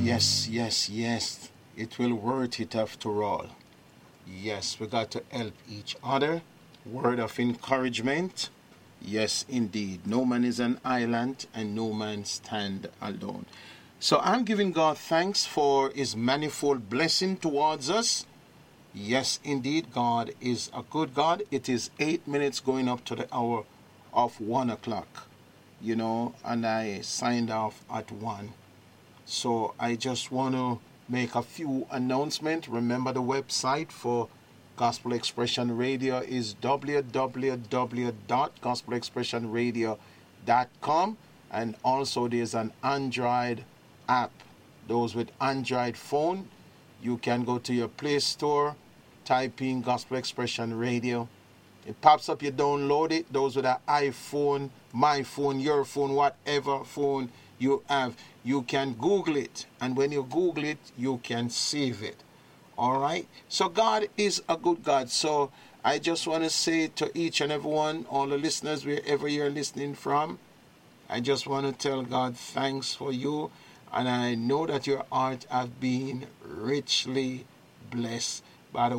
Yes, yes, yes. It will worth it after all. Yes, we got to help each other. Word of encouragement. Yes, indeed. No man is an island and no man stand alone. So I'm giving God thanks for his manifold blessing towards us. Yes, indeed, God is a good God. It is 8 minutes going up to the hour of 1 o'clock, and I signed off at 1. So I just want to make a few announcements. Remember, the website for Gospel Expression Radio is www.gospelexpressionradio.com, and also there's an Android app. Those with Android phone, you can go to your Play Store, type in Gospel Expression Radio. It pops up, you download it. Those with an iPhone, my phone, your phone, whatever phone you have, you can Google it. And when you Google it, you can save it. All right? So God is a good God. So I just want to say to each and everyone, all the listeners, wherever you're listening from, I just want to tell God thanks for you. And I know that your heart have been richly blessed by the